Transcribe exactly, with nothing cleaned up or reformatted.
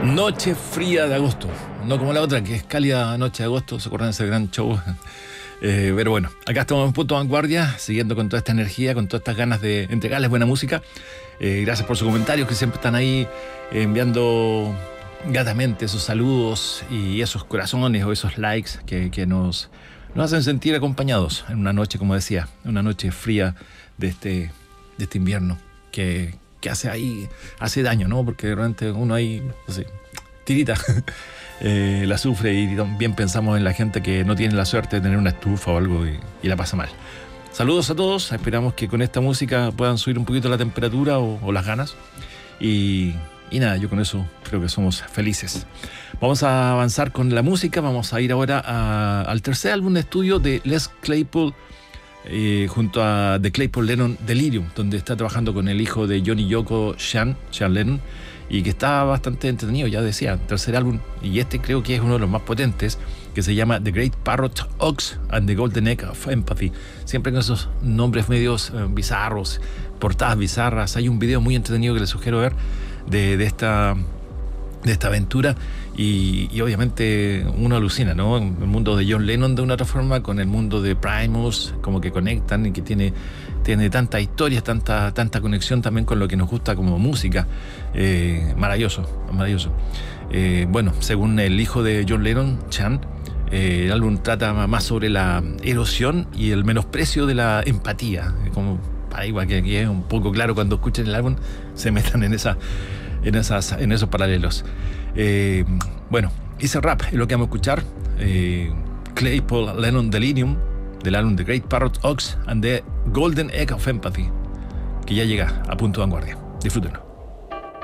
Noche fría de agosto, no como la otra que es cálida noche de agosto. ¿Se acuerdan de ese gran show? Eh, pero bueno, acá estamos en Punto Vanguardia, siguiendo con toda esta energía, con todas estas ganas de entregarles buena música. Eh, gracias por sus comentarios, que siempre están ahí eh, enviando gratamente esos saludos y esos corazones o esos likes que, que nos, nos hacen sentir acompañados en una noche, como decía, una noche fría de este, de este invierno que, que hace ahí, hace daño, ¿no? Porque realmente uno ahí, no sé, tirita. Eh, la sufre y también pensamos en la gente que no tiene la suerte de tener una estufa o algo y, y la pasa mal. Saludos a todos, esperamos que con esta música puedan subir un poquito la temperatura o, o las ganas y, y nada, yo con eso creo que somos felices. Vamos a avanzar con la música, vamos a ir ahora a, al tercer álbum de estudio de Les Claypool eh, junto a The Claypool Lennon Delirium, donde está trabajando con el hijo de John y Yoko, Sean, Sean Lennon, y que está bastante entretenido, ya decía, tercer álbum, y este creo que es uno de los más potentes, que se llama The Great Parrot Ox and the Golden Egg of Empathy. Siempre con esos nombres medios eh, bizarros, portadas bizarras. Hay un video muy entretenido que les sugiero ver de, de esta de esta aventura y, y obviamente uno alucina, ¿no? El mundo de John Lennon de una otra forma con el mundo de Primus, como que conectan y que tiene, tiene tantas historias, tanta, tanta conexión también con lo que nos gusta como música. Eh, maravilloso, maravilloso. Eh, bueno, según el hijo de John Lennon, Sean, eh, el álbum trata más sobre la erosión y el menosprecio de la empatía. Como para igual que aquí es un poco claro cuando escuchen el álbum, se metan en esa En, esas, en esos paralelos. Eh, bueno, ese rap es lo que vamos a escuchar. Eh, Claypool Lennon Delirium, del álbum The Great Parrot Ox and the Golden Egg of Empathy, que ya llega a Punto Vanguardia. Disfrútenlo.